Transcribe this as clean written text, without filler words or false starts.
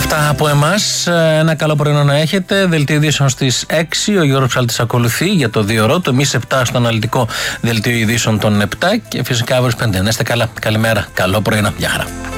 Αυτά από εμάς. Ένα καλό πρωινό να έχετε. Δελτίο ειδήσεων στις 6. Ο Γιώργος Ψάλτης ακολουθεί για το 2ωρο. Το εμείς 7 στο αναλυτικό δελτίο ειδήσεων των 7. Και φυσικά αύριο 5. Να είστε καλά. Καλημέρα. Καλό πρωινό. Γεια χαρά.